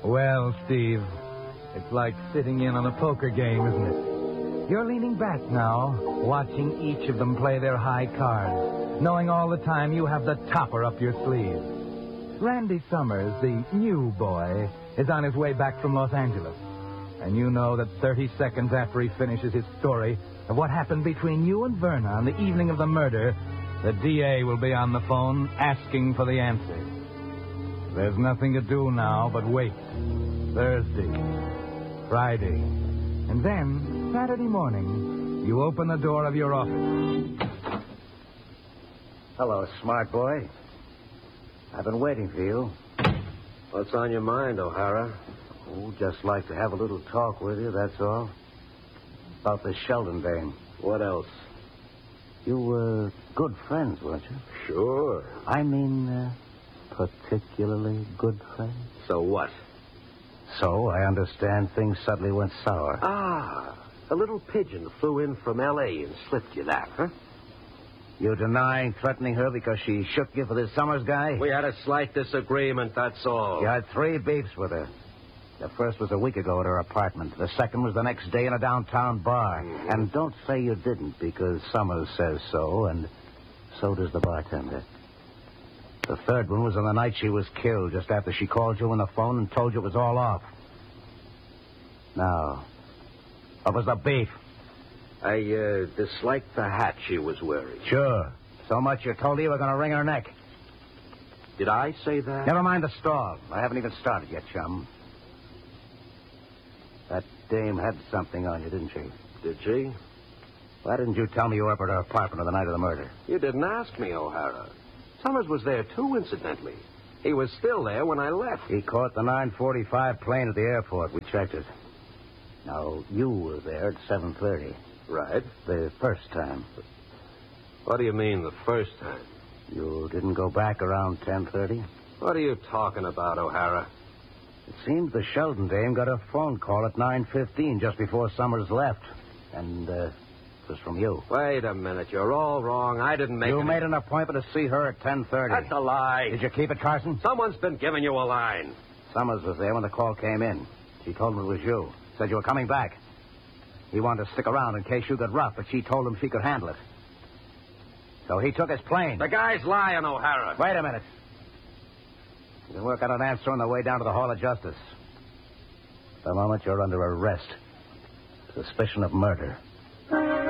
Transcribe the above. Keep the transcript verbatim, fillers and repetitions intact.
Well, Steve, it's like sitting in on a poker game, isn't it? You're leaning back now, watching each of them play their high cards, knowing all the time you have the topper up your sleeve. Randy Summers, the new boy, is on his way back from Los Angeles. And you know that thirty seconds after he finishes his story of what happened between you and Verna on the evening of the murder, the D A will be on the phone asking for the answer. There's nothing to do now but wait. Thursday, Friday, and then Saturday morning, you open the door of your office. Hello, smart boy. I've been waiting for you. What's on your mind, O'Hara? Oh, just like to have a little talk with you, that's all. About this Sheldon dame. What else? You were good friends, weren't you? Sure. I mean, uh, particularly good friends? So what? So, I understand things suddenly went sour. Ah, a little pigeon flew in from L A and slipped you that, huh? You denying threatening her because she shook you for this Summers guy? We had a slight disagreement, that's all. You had three beefs with her. The first was a week ago at her apartment. The second was the next day in a downtown bar. Mm-hmm. And don't say you didn't, because Summers says so, and so does the bartender. The third one was on the night she was killed, just after she called you on the phone and told you it was all off. Now, what was the beef? I uh, disliked the hat she was wearing. Sure. So much you told her you were going to wring her neck. Did I say that? Never mind the stall. I haven't even started yet, chum. That dame had something on you, didn't she? Did she? Why didn't you tell me you were up at her apartment on the night of the murder? You didn't ask me, O'Hara. Summers was there, too, incidentally. He was still there when I left. He caught the nine forty-five plane at the airport. We checked it. Now, you were there at seven thirty. Right. The first time. What do you mean, the first time? You didn't go back around ten thirty? What are you talking about, O'Hara? It seems the Sheldon dame got a phone call at nine fifteen, just before Summers left. And, uh, it was from you. Wait a minute. You're all wrong. I didn't make You any... made an appointment to see her at ten thirty. That's a lie. Did you keep it, Carson? Someone's been giving you a line. Summers was there when the call came in. She told him it was you. Said you were coming back. He wanted to stick around in case you got rough, but she told him she could handle it. So he took his plane. The guy's lying, O'Hara. Wait a minute. You can work out an answer on the way down to the Hall of Justice. The moment you're under arrest. Suspicion of murder.